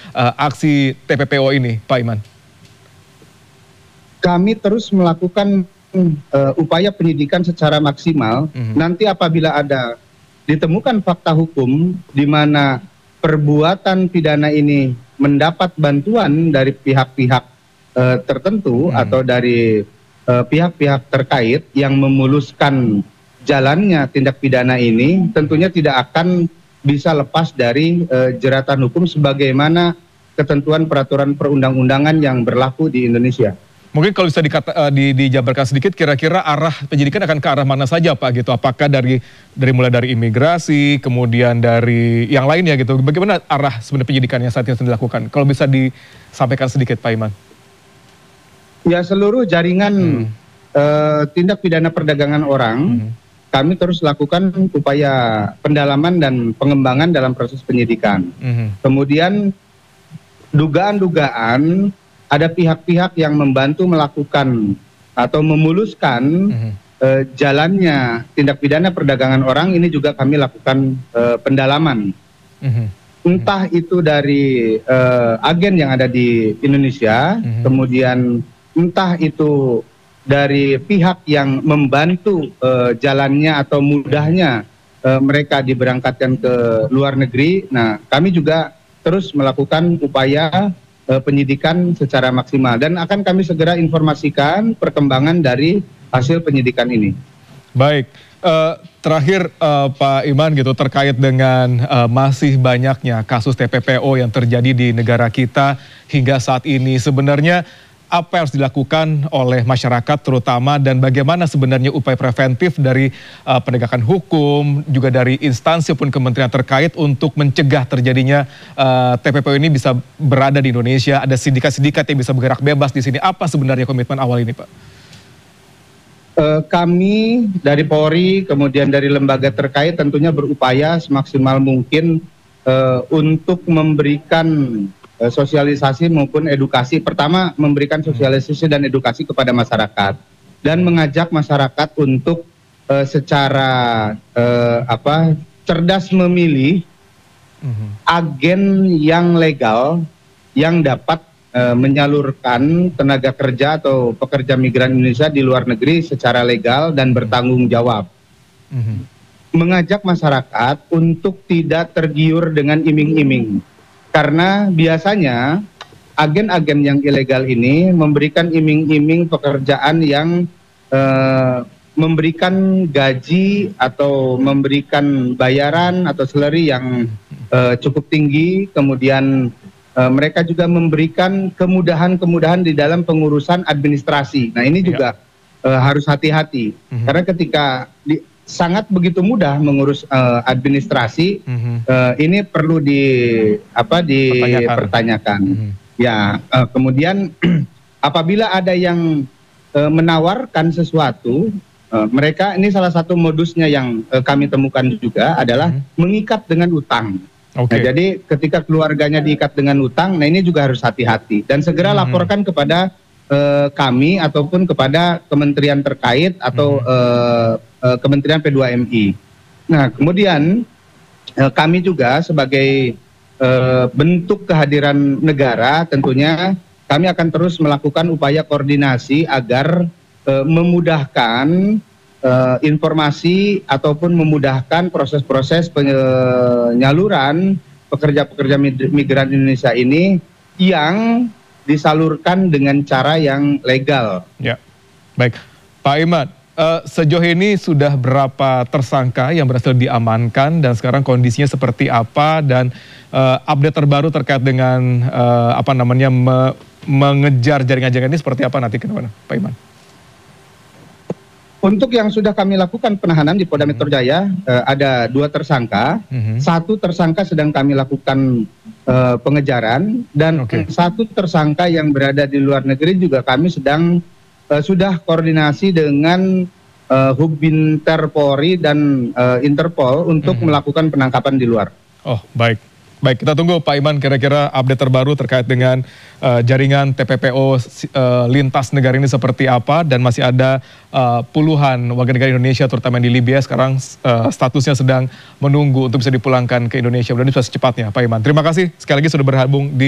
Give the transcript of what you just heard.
aksi TPPO ini, Pak Iman? Kami terus melakukan upaya penyidikan secara maksimal. Nanti apabila ada ditemukan fakta hukum di mana perbuatan pidana ini mendapat bantuan dari pihak-pihak tertentu atau dari pihak-pihak terkait yang memuluskan jalannya tindak pidana ini, tentunya tidak akan bisa lepas dari jeratan hukum sebagaimana ketentuan peraturan perundang-undangan yang berlaku di Indonesia. Mungkin kalau bisa dijabarkan sedikit, kira-kira arah penyidikan akan ke arah mana saja, Pak, gitu? Apakah mulai dari imigrasi, kemudian dari yang lainnya gitu? Bagaimana arah sebenarnya penyidikan yang saat ini sedang dilakukan? Kalau bisa disampaikan sedikit, Pak Iman. Ya, seluruh jaringan tindak pidana perdagangan orang, kami terus lakukan upaya pendalaman dan pengembangan dalam proses penyidikan. Kemudian dugaan-dugaan ada pihak-pihak yang membantu melakukan atau memuluskan jalannya tindak pidana perdagangan orang, ini juga kami lakukan pendalaman. Entah itu dari agen yang ada di Indonesia, kemudian entah itu dari pihak yang membantu jalannya atau mudahnya mereka diberangkatkan ke luar negeri. Nah, kami juga terus melakukan upaya penyidikan secara maksimal dan akan kami segera informasikan perkembangan dari hasil penyidikan ini. Baik, terakhir Pak Iman gitu, terkait dengan masih banyaknya kasus TPPO yang terjadi di negara kita hingga saat ini, sebenarnya apa yang harus dilakukan oleh masyarakat terutama, dan bagaimana sebenarnya upaya preventif dari penegakan hukum, juga dari instansi maupun kementerian terkait untuk mencegah terjadinya TPPO ini bisa berada di Indonesia, ada sindikat-sindikat yang bisa bergerak bebas di sini. Apa sebenarnya komitmen awal ini, Pak? Kami dari Polri, kemudian dari lembaga terkait tentunya berupaya semaksimal mungkin untuk memberikan sosialisasi maupun edukasi. Pertama, memberikan sosialisasi dan edukasi kepada masyarakat dan mengajak masyarakat untuk secara cerdas memilih agen yang legal yang dapat menyalurkan tenaga kerja atau pekerja migran Indonesia di luar negeri secara legal dan bertanggung jawab. Mengajak masyarakat untuk tidak tergiur dengan iming-iming. Karena biasanya agen-agen yang ilegal ini memberikan iming-iming pekerjaan yang memberikan gaji atau memberikan bayaran atau salary yang cukup tinggi, kemudian mereka juga memberikan kemudahan-kemudahan di dalam pengurusan administrasi. Nah, ini juga harus hati-hati, karena ketika sangat begitu mudah mengurus administrasi, ini perlu dipertanyakan. Ya, kemudian apabila ada yang menawarkan sesuatu, mereka, ini salah satu modusnya yang kami temukan juga adalah mengikat dengan utang. Nah, jadi ketika keluarganya diikat dengan utang, nah ini juga harus hati-hati dan segera laporkan kepada kami ataupun kepada kementerian terkait atau Kementerian P2MI. Nah, kemudian kami juga sebagai bentuk kehadiran negara, tentunya kami akan terus melakukan upaya koordinasi agar memudahkan informasi ataupun memudahkan proses-proses penyaluran pekerja-pekerja migran Indonesia ini yang disalurkan dengan cara yang legal. Ya, baik, Pak Iman. Sejauh ini sudah berapa tersangka yang berhasil diamankan dan sekarang kondisinya seperti apa, dan update terbaru terkait dengan mengejar jaringan-jaringan ini seperti apa nanti ke depan, Pak Iman? Untuk yang sudah kami lakukan penahanan di Polda Metro Jaya, ada 2 tersangka, 1 tersangka sedang kami lakukan pengejaran, dan 1 tersangka yang berada di luar negeri juga kami sudah koordinasi dengan Hubbinter Polri dan Interpol untuk melakukan penangkapan di luar. Oh, baik. Baik, kita tunggu Pak Iman kira-kira update terbaru terkait dengan jaringan TPPO lintas negara ini seperti apa, dan masih ada puluhan warga negara Indonesia terutama di Libya sekarang statusnya sedang menunggu untuk bisa dipulangkan ke Indonesia. Mudah-mudahan bisa secepatnya, Pak Iman. Terima kasih sekali lagi sudah bergabung di